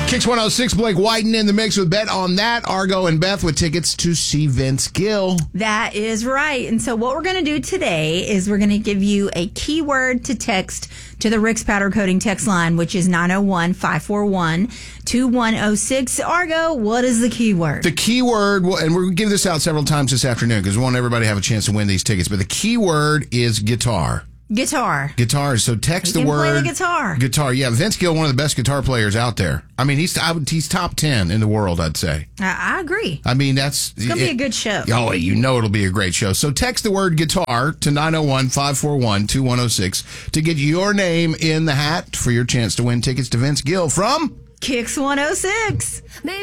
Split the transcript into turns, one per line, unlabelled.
Kicks 106, Blake Whiten in the mix with Bet on That. Argo and Beth with tickets to see Vince Gill.
That is right. And so what we're going to do today is we're going to give you a keyword to text to the Rick's Powder Coating text line, which is 901-541-2106. Argo, what is the keyword?
The keyword, and we're going to give this out several times this afternoon because we want everybody to have a chance to win these tickets, but the keyword is guitar.
Guitar.
So text
You
the
can
word.
play the guitar.
Guitar. Yeah, Vince Gill, one of the best guitar players out there. I mean, he's top 10 in the world, I'd say.
I agree.
I mean,
It's going to be a good show.
Oh, you know it'll be a great show. So text the word guitar to 901-541-2106 to get your name in the hat for your chance to win tickets to Vince Gill from
Kicks 106.